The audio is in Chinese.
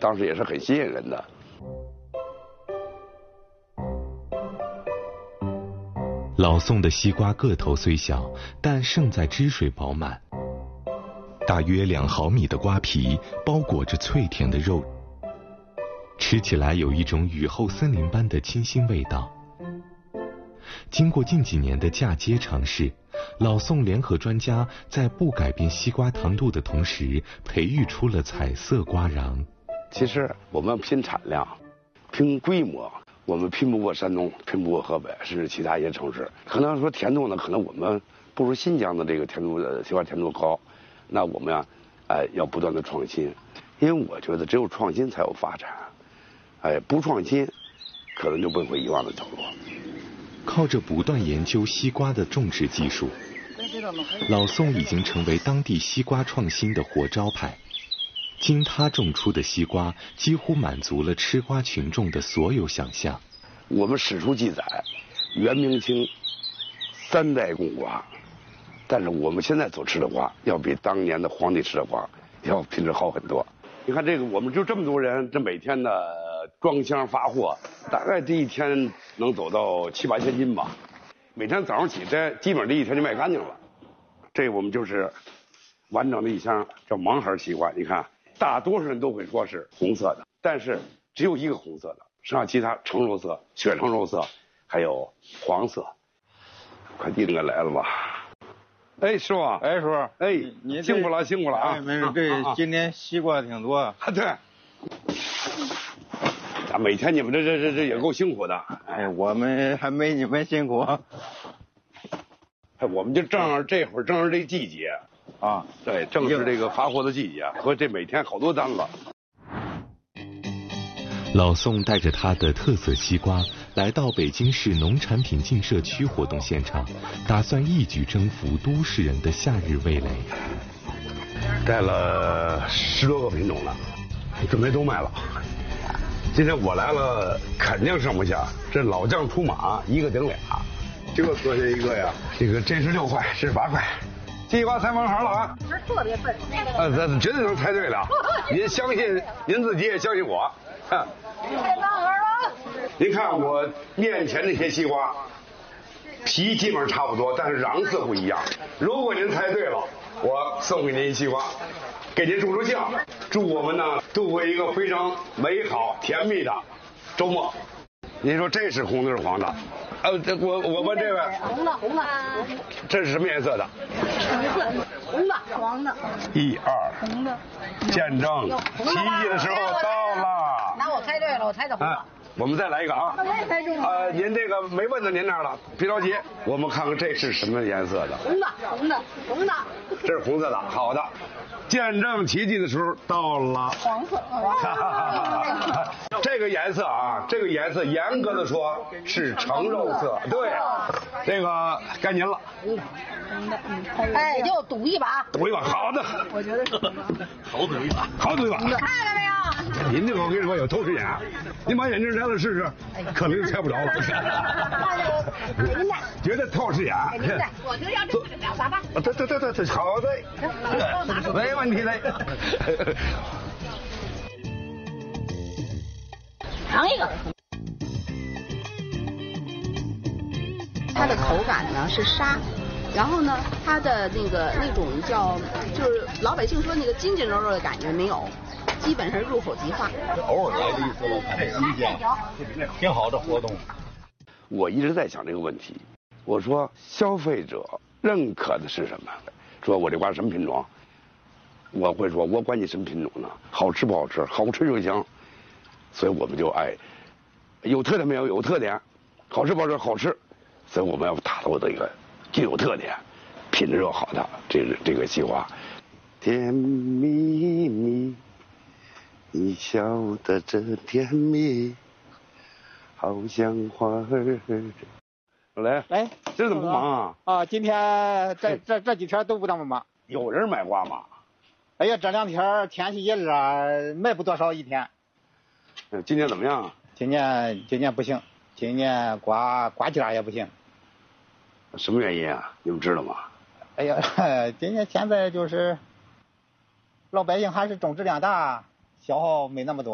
当时也是很吸引人的。 老宋的西瓜个头虽小，但胜在汁水饱满。大约2毫米的瓜皮包裹着脆甜的肉，吃起来有一种雨后森林般的清新味道。经过近几年的嫁接尝试，老宋联合专家在不改变西瓜糖度的同时，培育出了彩色瓜瓤。 其实我们拼产量，拼规模，我们拼不过山东，拼不过河北，甚至其他一些城市。可能说甜度呢，可能我们不如新疆的这个甜度的西瓜甜度高。那我们呀，要不断的创新，因为我觉得只有创新才有发展，不创新，可能就被会遗忘的角落。 靠着不断研究西瓜的种植技术，老宋已经成为当地西瓜创新的活招牌。经他种出的西瓜几乎满足了吃瓜群众的所有想象。 我们史书记载，元明清3代贡瓜，但是我们现在所吃的瓜要比当年的皇帝吃的瓜要品质好很多。你看这个，我们就这么多人，这每天的装箱发货，大概这一天能走到7、8千斤吧。每天早上起，这基本上这一天就卖干净了。这我们就是完整的一箱叫盲盒西瓜。你看，大多数人都会说是红色的，但是只有一个红色的，剩下其他橙肉色、血橙肉色，还有黄色。快递应该来了吧？哎，师傅， 哎，叔， 哎， 你辛苦了，辛苦了啊！ 哎，没事，这今天西瓜挺多啊。 对，每天你们这也够辛苦的。 哎，我们还没你们辛苦。 我们就正好这会儿正是这季节啊，对，正是这个发货的季节，和这每天好多单子。 老宋带着他的特色西瓜来到北京市农产品进社区活动现场，打算一举征服都市人的夏日味蕾。 带了10多个品种了，准备都卖了。今天我来了，肯定剩不下。这老将出马，一个顶俩。这个多少钱一个呀？这是6块，这是8块。西瓜3盲盒了啊！ 是特别笨。 咱绝对能猜对了。您相信您自己，也相信我。 太盲盒了。 您看我面前这些西瓜，皮基本上差不多，但是瓤色不一样。如果您猜对了，我送给您一西瓜，给您助助兴，祝我们呢度过一个非常美好甜蜜的周末。您说这是红的是黄的？我问这位， 红的， 这是什么颜色的？ 红的，黄的。 1、2， 红的。 见证奇迹的时候到了。 那我猜对了，我猜的红的。 我们再来一个啊！ 我也猜中了。 您这个没问到您那儿了，别着急，我们看看这是什么颜色的。 红的。 这是红色的，好的。见证奇迹的时候到了。 黄色。 这个颜色啊，这个颜色严格的说是橙肉色。对，这个该您了。 红的。哎，就赌一把。 赌一把，好的。 我觉得是红的。 好赌一把。看到没有？您这个我跟你说有透视眼，您把眼镜摘了试试，可能就猜不着了。觉得透视眼。 我就要这个2、3吧。 对，好的，没问题的。 尝一个。 它的口感呢是沙，然后呢，它的那种就是老百姓说那个筋筋肉肉的感觉没有，基本上入口即化。 偶尔来的意思了，这个意见挺好的活动。 我一直在想这个问题，我说消费者认可的是什么？说我这瓜什么品种？我会说，我管你什么品种呢？好吃不好吃？好吃就行。所以我们就有特点没有？有特点。好吃不好吃？好吃。所以我们要打造这个具有特点、品质又好的这个西瓜。甜蜜蜜，你笑得真甜蜜，好像花儿。来，这怎么不忙啊？ 今天这几天都不怎么忙。 有人买瓜吗？ 哎呀，这2天天气热了，卖不多少一天。 今年怎么样？ 今年不行，今年瓜价也不行。 什么原因啊？你们知道吗？ 哎呀，今年现在就是老百姓还是种质量大，消耗没那么多。